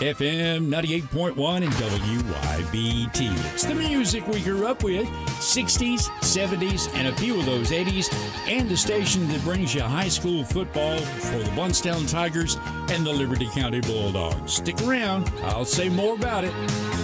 FM 98.1 and WYBT. It's the music we grew up with, 60s, 70s, and a few of those 80s, and the station that brings you high school football for the Blountstown Tigers and the Liberty County Bulldogs. Stick around. I'll say more about it.